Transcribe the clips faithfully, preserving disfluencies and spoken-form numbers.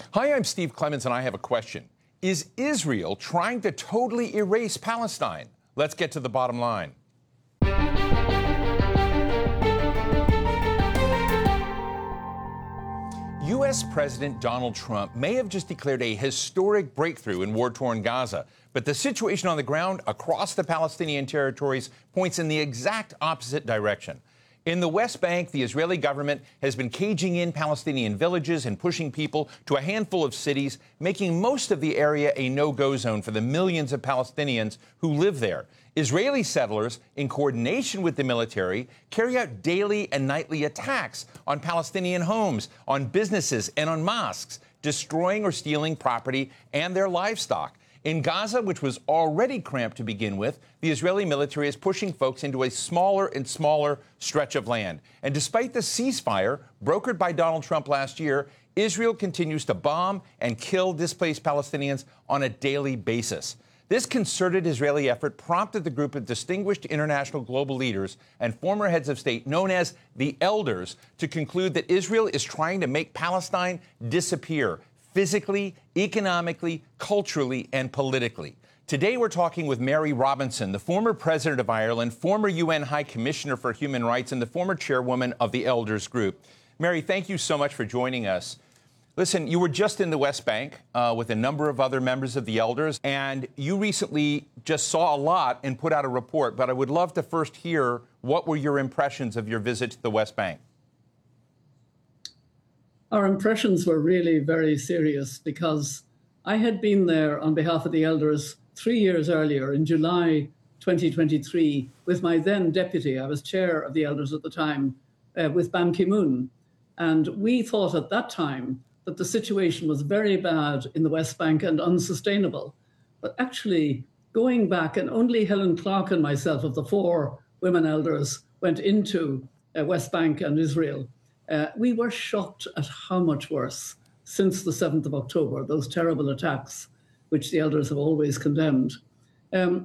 Hi, I'm Steve Clemons, and I have a question. Is Israel trying to totally erase Palestine? Let's get to the bottom line. U S President Donald Trump may have just declared a historic breakthrough in war-torn Gaza, but the situation on the ground across the Palestinian territories points in the exact opposite direction. In the West Bank, the Israeli government has been caging in Palestinian villages and pushing people to a handful of cities, making most of the area a no-go zone for the millions of Palestinians who live there. Israeli settlers, in coordination with the military, carry out daily and nightly attacks on Palestinian homes, on businesses, and on mosques, destroying or stealing property and their livestock. In Gaza, which was already cramped to begin with, the Israeli military is pushing folks into a smaller and smaller stretch of land. And despite the ceasefire brokered by Donald Trump last year, Israel continues to bomb and kill displaced Palestinians on a daily basis. This concerted Israeli effort prompted the group of distinguished international global leaders and former heads of state known as the Elders to conclude that Israel is trying to make Palestine disappear, physically, economically, culturally, and politically. Today, we're talking with Mary Robinson, the former president of Ireland, former U N High Commissioner for Human Rights, and the former chairwoman of the Elders Group. Mary, thank you so much for joining us. Listen, you were just in the West Bank uh, with a number of other members of the Elders, and you recently just saw a lot and put out a report, but I would love to first hear what were your impressions of your visit to the West Bank? Our impressions were really very serious because I had been there on behalf of the Elders three years earlier in July twenty twenty-three with my then deputy. I was chair of the Elders at the time, uh, with Ban Ki-moon. And we thought at that time that the situation was very bad in the West Bank and unsustainable. But actually, going back, and only Helen Clark and myself of the four women elders went into uh, West Bank and Israel. Uh, we were shocked at how much worse since the seventh of October, those terrible attacks, which the elders have always condemned. Um,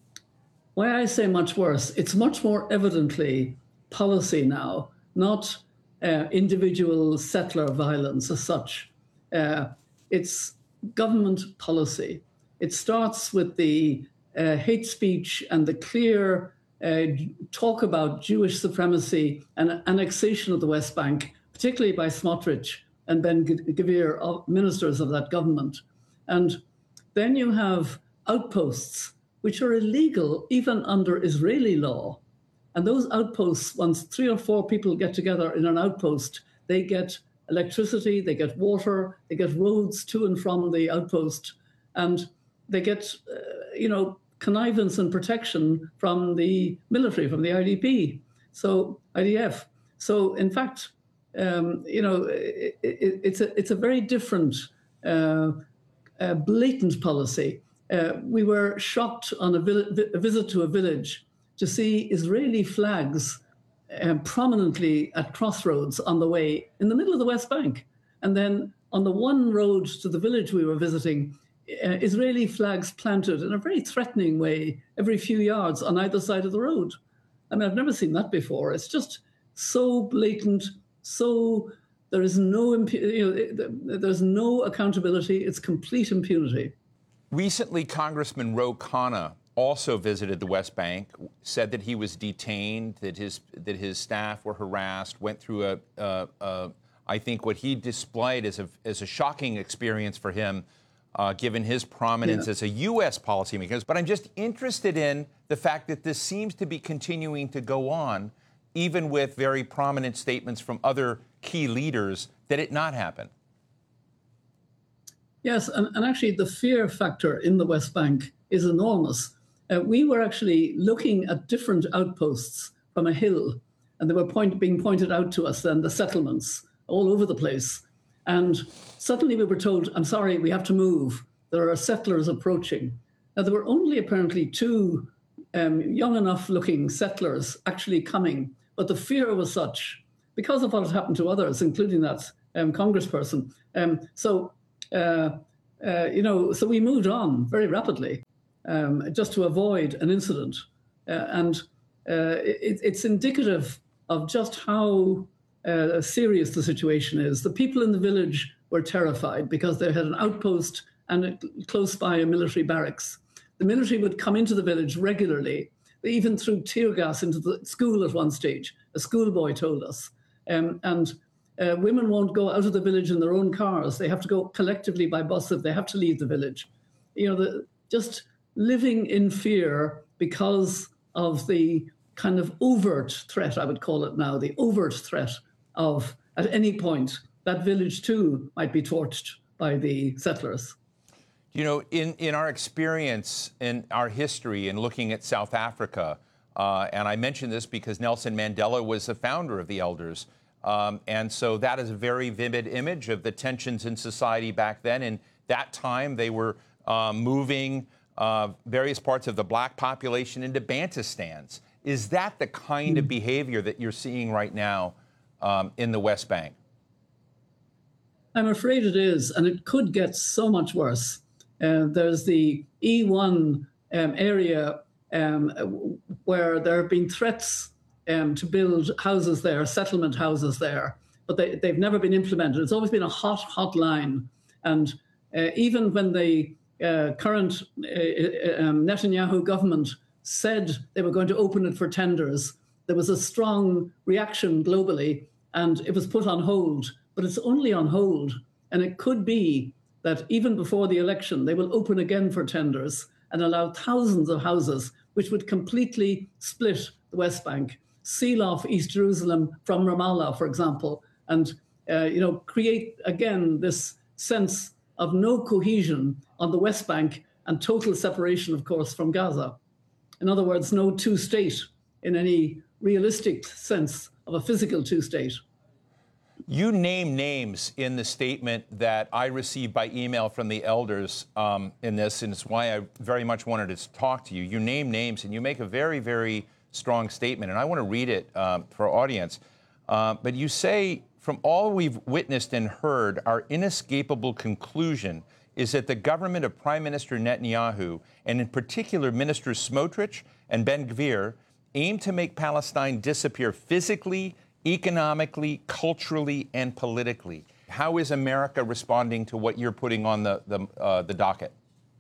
why I say much worse, it's much more evidently policy now, not uh, individual settler violence as such. Uh, it's government policy. It starts with the uh, hate speech and the clear Uh, talk about Jewish supremacy and annexation of the West Bank, particularly by Smotrich and Ben Gvir, ministers of that government. And then you have outposts, which are illegal even under Israeli law. And those outposts, once three or four people get together in an outpost, they get electricity, they get water, they get roads to and from the outpost, and they get, uh, you know, connivance and protection from the military, from the I D P, so I D F. So, in fact, um, you know, it, it, it's a it's a very different, uh, uh, blatant policy. Uh, we were shocked on a, vi- a visit to a village to see Israeli flags uh, prominently at crossroads on the way in the middle of the West Bank, and then on the one road to the village we were visiting, Uh, Israeli flags planted in a very threatening way every few yards on either side of the road. I mean, I've never seen that before. It's just so blatant, so there is no, impu- you know, there's no accountability. It's complete impunity. Recently, Congressman Ro Khanna also visited the West Bank, said that he was detained, that his that his staff were harassed, went through a, a, a I think what he displayed as a as a shocking experience for him. Uh, given his prominence yeah. as a U S policymaker. But I'm just interested in the fact that this seems to be continuing to go on, even with very prominent statements from other key leaders that it not happen. Yes, and, and actually the fear factor in the West Bank is enormous. Uh, we were actually looking at different outposts from a hill, and they were point, being pointed out to us then, the settlements all over the place. And suddenly we were told, I'm sorry, we have to move. There are settlers approaching. Now, there were only apparently two um, young enough looking settlers actually coming, but the fear was such because of what had happened to others, including that um, congressperson. Um, so, uh, uh, you know, so we moved on very rapidly um, just to avoid an incident. Uh, and uh, it, it's indicative of just how Uh, serious the situation is. The people in the village were terrified because they had an outpost and a, close by a military barracks. The military would come into the village regularly. They even threw tear gas into the school at one stage, a schoolboy told us. Um, and uh, women won't go out of the village in their own cars. They have to go collectively by bus if they have to leave the village. You know, the, just living in fear because of the kind of overt threat, I would call it now, the overt threat of, at any point, that village too might be torched by the settlers. You know, in, in our experience, in our history, in looking at South Africa, uh, and I mention this because Nelson Mandela was the founder of the Elders, um, and so that is a very vivid image of the tensions in society back then. In that time, they were uh, moving uh, various parts of the black population into Bantustans. Is that the kind of behavior that you're seeing right now um, in the West Bank? I'm afraid it is, and it could get so much worse. Uh, there's the E one um, area um, where there have been threats um, to build houses there, settlement houses there, but they, they've never been implemented. It's always been a hot, hot line. And uh, even when the uh, current uh, um, Netanyahu government said they were going to open it for tenders, there was a strong reaction globally, and it was put on hold. But it's only on hold, and it could be that even before the election, they will open again for tenders and allow thousands of houses, which would completely split the West Bank, seal off East Jerusalem from Ramallah, for example, and uh, you know, create again this sense of no cohesion on the West Bank and total separation, of course, from Gaza. In other words, no two-state in any realistic sense of a physical two-state. You name names in the statement that I received by email from the Elders um, in this, and it's why I very much wanted to talk to you. You name names, and you make a very, very strong statement, and I want to read it um, for our audience. Uh, but you say, from all we've witnessed and heard, our inescapable conclusion is that the government of Prime Minister Netanyahu, and in particular Ministers Smotrich and Ben-Gvir, aim to make Palestine disappear physically, economically, culturally, and politically. How is America responding to what you're putting on the, the, uh, the docket?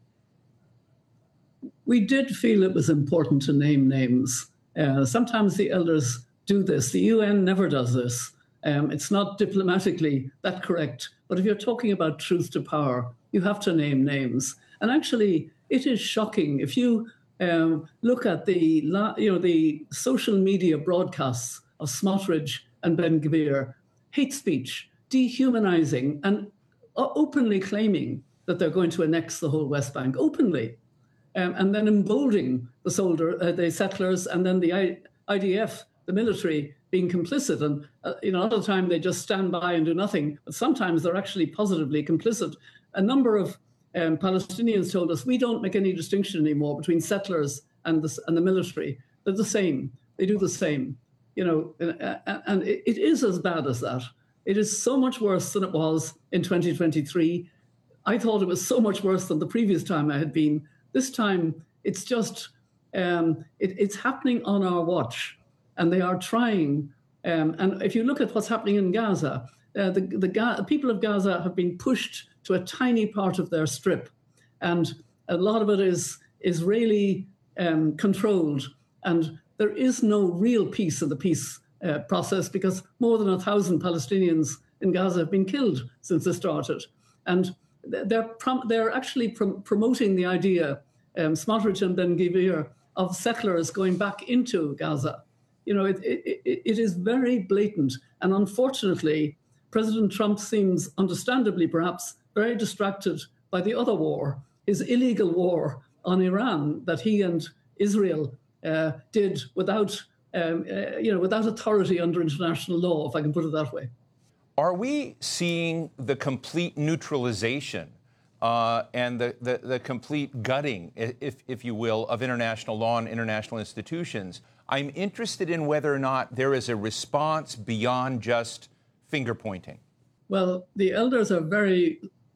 We did feel it was important to name names. Uh, sometimes the Elders do this. The U N never does this. Um, it's not diplomatically that correct. But if you're talking about truth to power, you have to name names. And actually, it is shocking. If you um, look at the, you know, the social media broadcasts of Smotrich and Ben-Gvir, hate speech, dehumanizing, and openly claiming that they're going to annex the whole West Bank, openly, um, and then emboldening the soldier, uh, the settlers, and then the I- IDF, the military, being complicit. And uh, you know, a lot of the time they just stand by and do nothing, but sometimes they're actually positively complicit. A number of um, Palestinians told us, we don't make any distinction anymore between settlers and the, and the military. They're the same. They do the same. You know, and it is as bad as that. It is so much worse than it was in twenty twenty-three. I thought it was so much worse than the previous time I had been. This time, it's just, um, it, it's happening on our watch, and they are trying. Um, and if you look at what's happening in Gaza, uh, the, the Ga- people of Gaza have been pushed to a tiny part of their strip, and a lot of it is Israeli um, controlled, and there is no real peace in the peace uh, process because more than a thousand Palestinians in Gaza have been killed since it started. And they're, prom- they're actually prom- promoting the idea, um, Smotrich and Ben-Gvir, of settlers going back into Gaza. You know, it, it, it is very blatant. And unfortunately, President Trump seems, understandably perhaps, very distracted by the other war, his illegal war on Iran that he and Israel Uh, did without, um, uh, you know, without authority under international law, if I can put it that way. Are we seeing the complete neutralization uh, and the, the, the complete gutting, if, if you will, of international law and international institutions? I'm interested in whether or not there is a response beyond just finger pointing. Well, the Elders are very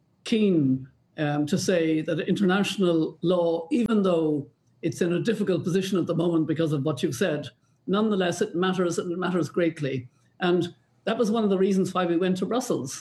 keen um, to say that international law, even though it's in a difficult position at the moment because of what you've said, nonetheless, it matters, and it matters greatly. And that was one of the reasons why we went to Brussels.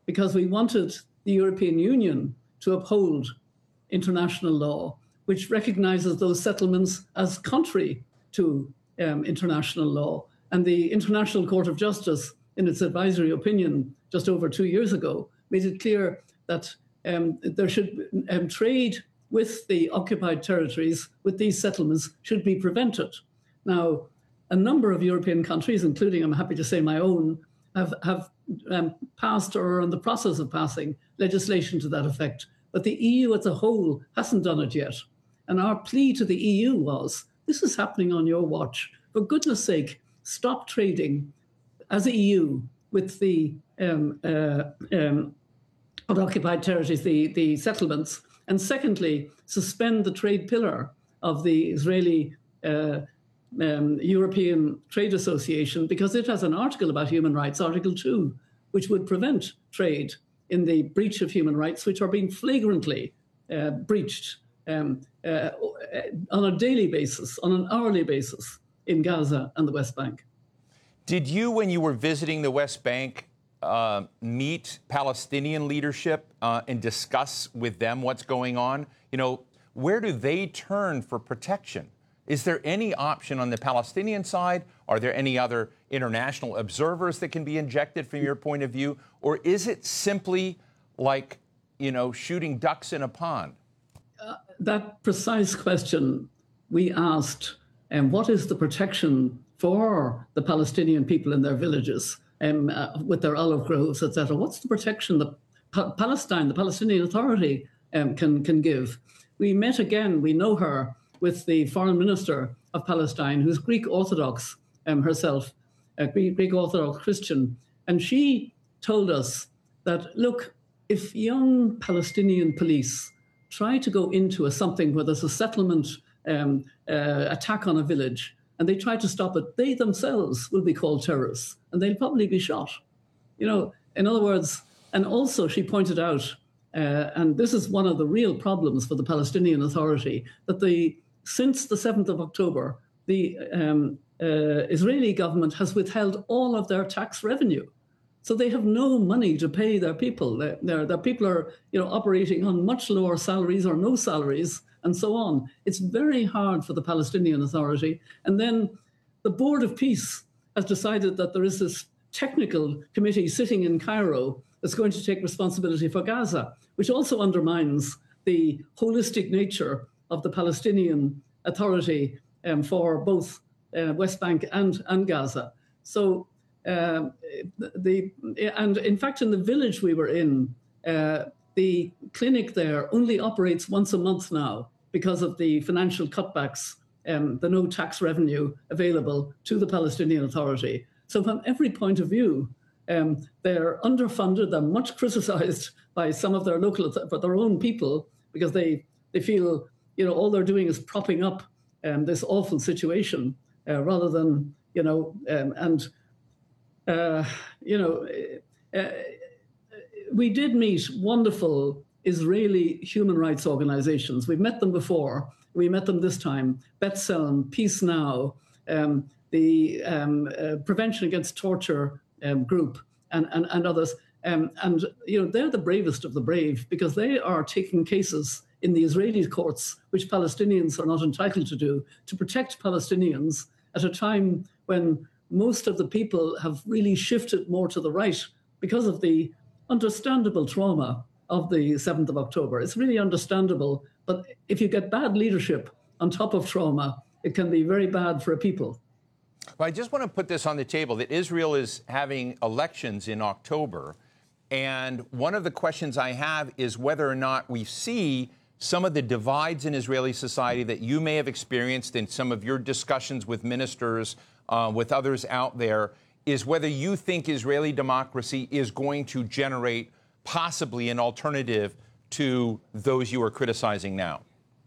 because we wanted the European Union to uphold international law, which recognizes those settlements as contrary to um, international law. And the International Court of Justice, in its advisory opinion just over two years ago, made it clear that um, there should um, trade with the occupied territories, with these settlements, should be prevented. Now, a number of European countries, including, I'm happy to say, my own, have, have um, passed or are in the process of passing legislation to that effect. But the E U as a whole hasn't done it yet. And our plea to the E U was, this is happening on your watch. For goodness sake, stop trading as a E U with the um, uh, um, unoccupied territories, the, the settlements. And secondly, suspend the trade pillar of the Israeli uh, um, European Trade Association, because it has an article about human rights, Article two, which would prevent trade in the breach of human rights, which are being flagrantly uh, breached um, uh, on a daily basis, on an hourly basis in Gaza and the West Bank. Did you, when you were visiting the West Bank, uh, meet Palestinian leadership uh, and discuss with them what's going on? You know, where do they turn for protection? Is there any option on the Palestinian side? Are there any other international observers that can be injected from your point of view? Or is it simply like, you know, shooting ducks in a pond? Uh, that precise question we asked, and um, what is the protection for the Palestinian people in their villages um, uh, with their olive groves, et cetera? What's the protection that pa- Palestine, the Palestinian Authority, um, can, can give? We met again, we know her, with the foreign minister of Palestine, who's Greek Orthodox um, herself, a Greek, Greek Orthodox Christian. And she told us that, look, if young Palestinian police try to go into a something where there's a settlement um, uh, attack on a village, and they try to stop it, they themselves will be called terrorists, and they'll probably be shot. You know, in other words, and also she pointed out, uh, and this is one of the real problems for the Palestinian Authority, that the since the seventh of October, the um, uh, Israeli government has withheld all of their tax revenue. So they have no money to pay their people. Their, their, their people are, you know, operating on much lower salaries or no salaries, and so on. It's very hard for the Palestinian Authority. And then the Board of Peace has decided that there is this technical committee sitting in Cairo that's going to take responsibility for Gaza, which also undermines the holistic nature of the Palestinian Authority um, for both uh, West Bank and, and Gaza. So uh, the and in fact, in the village we were in, uh, the clinic there only operates once a month now because of the financial cutbacks, um, the no tax revenue available to the Palestinian Authority. So from every point of view, um, they're underfunded. They're much criticized by some of their local, but their own people, because they they feel, you know, all they're doing is propping up um, this awful situation uh, rather than, you know, um, and, uh, you know, uh, we did meet wonderful Israeli human rights organizations. We've met them before. We met them this time. B'Tselem, Peace Now, um, the um, uh, Prevention Against Torture um, group, and, and, and others. Um, and, you know, they're the bravest of the brave, because they are taking cases in the Israeli courts, which Palestinians are not entitled to do, to protect Palestinians at a time when most of the people have really shifted more to the right because of the understandable trauma of the seventh of October. It's really understandable, but if you get bad leadership on top of trauma, it can be very bad for a people. Well, I just want to put this on the table, that Israel is having elections in October, and one of the questions I have is whether or not we see some of the divides in Israeli society that you may have experienced in some of your discussions with ministers, uh, with others out there, is whether you think Israeli democracy is going to generate possibly an alternative to those you are criticizing now.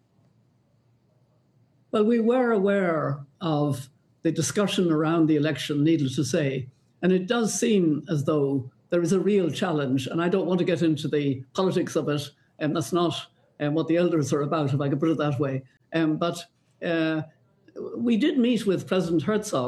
Well, we were aware of the discussion around the election, needless to say, and it does seem as though there is a real challenge, and I don't want to get into the politics of it, and that's not um, what the elders are about, if I could put it that way. Um, but uh, we did meet with President Herzog,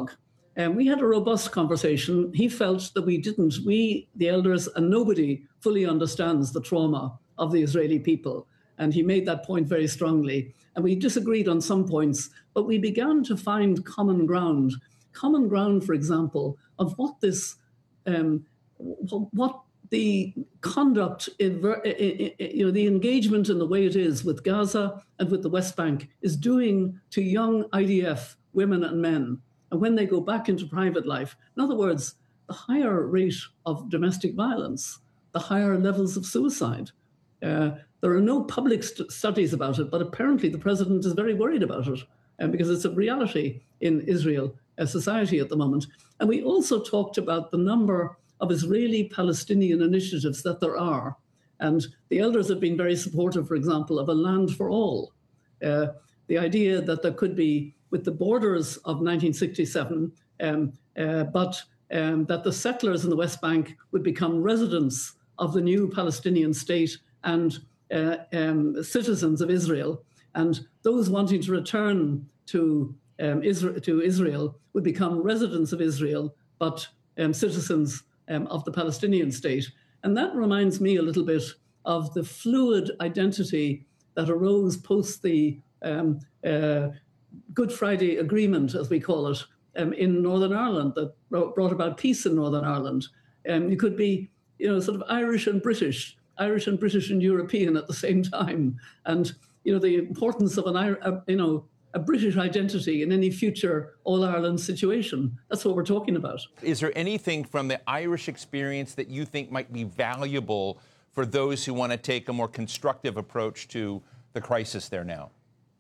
And we had a robust conversation. He felt that we didn't, we, the elders, and nobody fully understands the trauma of the Israeli people. And he made that point very strongly. And we disagreed on some points, but we began to find common ground. Common ground, for example, of what this, um, what the conduct, in, you know, the engagement in the way it is with Gaza and with the West Bank is doing to young I D F women and men. And when they go back into private life, in other words, the higher rate of domestic violence, the higher levels of suicide. Uh, there are no public st- studies about it, but apparently the president is very worried about it um, because it's a reality in Israel uh, society at the moment. And we also talked about the number of Israeli-Palestinian initiatives that there are. And the elders have been very supportive, for example, of a land for all. Uh, the idea that there could be, with the borders of nineteen sixty-seven, um, uh, but um, that the settlers in the West Bank would become residents of the new Palestinian state and uh, um, citizens of Israel. And those wanting to return to, um, Israel, to Israel would become residents of Israel, but um, citizens um, of the Palestinian state. And that reminds me a little bit of the fluid identity that arose post the um, uh, Good Friday Agreement, as we call it, um, in Northern Ireland, that brought about peace in Northern Ireland. Um, you could be, you know, sort of Irish and British, Irish and British and European at the same time. And, you know, the importance of an, a, you know, a British identity in any future All-Ireland situation. That's what we're talking about. Is there anything from the Irish experience that you think might be valuable for those who want to take a more constructive approach to the crisis there now?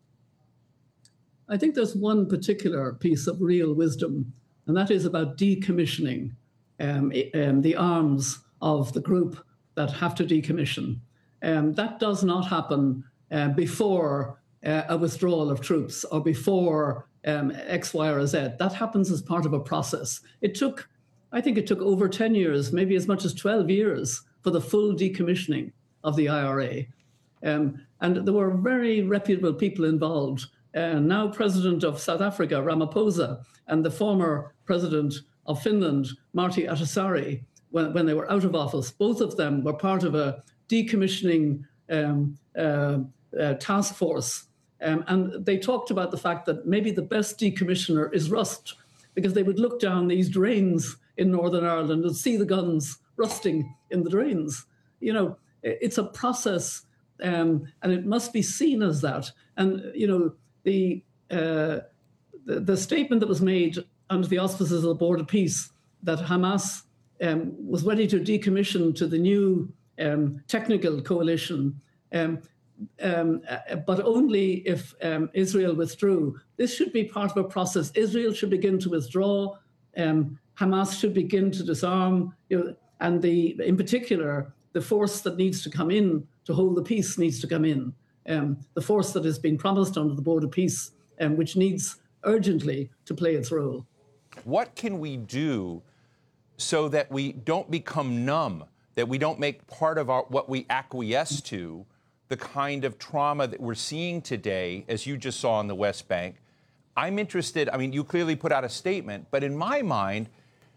I think there's one particular piece of real wisdom, and that is about decommissioning um, um, the arms of the group that have to decommission. Um, that does not happen uh, before uh, a withdrawal of troops or before um, X, Y, or Z. That happens as part of a process. It took, I think it took over ten years, maybe as much as twelve years for the full decommissioning of the I R A. Um, and there were very reputable people involved. Uh, now President of South Africa, Ramaphosa, and the former President of Finland, Martti Ahtisaari, when, when they were out of office, both of them were part of a decommissioning um, uh, uh, task force. Um, and they talked about the fact that maybe the best decommissioner is rust, because they would look down these drains in Northern Ireland and see the guns rusting in the drains. You know, it's a process, um, and it must be seen as that. And, you know, The, uh, the the statement that was made under the auspices of the Board of Peace that Hamas um, was ready to decommission to the new um, technical coalition, um, um, but only if um, Israel withdrew. This should be part of a process. Israel should begin to withdraw. Um, Hamas should begin to disarm. You know, and the in particular, the force that needs to come in to hold the peace needs to come in. Um, the force that has been promised under the Board of Peace, um, which needs urgently to play its role. What can we do so that we don't become numb, that we don't make part of our, what we acquiesce to, the kind of trauma that we're seeing today, as you just saw in the West Bank? I'm interested, I mean, you clearly put out a statement, but in my mind,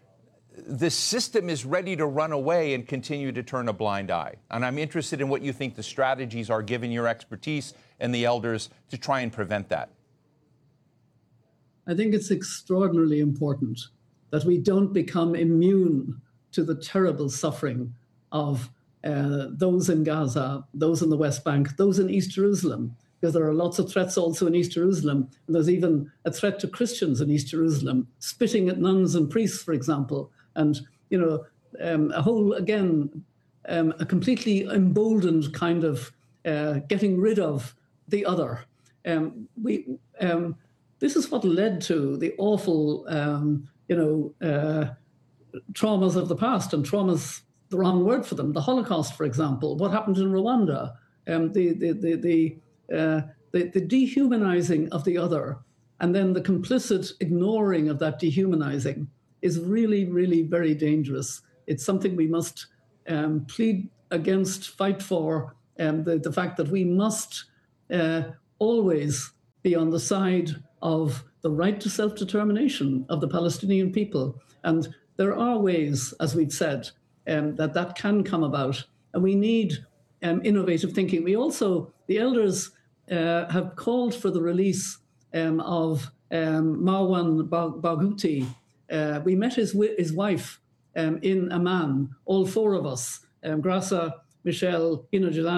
the system is ready to run away and continue to turn a blind eye. And I'm interested in what you think the strategies are, given your expertise and the elders, to try and prevent that. I think it's extraordinarily important that we don't become immune to the terrible suffering of uh, those in Gaza, those in the West Bank, those in East Jerusalem, because there are lots of threats also in East Jerusalem. And there's even a threat to Christians in East Jerusalem, spitting at nuns and priests, for example. And, you know, um, a whole, again, um, a completely emboldened kind of uh, getting rid of the other. Um, we, um, this is what led to the awful, um, you know, uh, traumas of the past, and traumas, the wrong word for them. The Holocaust, for example, what happened in Rwanda, um, the, the, the, the, uh, the, the dehumanizing of the other, and then the complicit ignoring of that dehumanizing is really, really very dangerous. It's something we must um, plead against, fight for, um, the, the fact that we must uh, always be on the side of the right to self-determination of the Palestinian people. And there are ways, as we've said, um, that that can come about. And we need um, innovative thinking. We also, the elders uh, have called for the release um, of um, Marwan Barghouti. Uh, we met his, his wife um, in Amman, all four of us, um, Grasa, Michelle, Ina Jalal,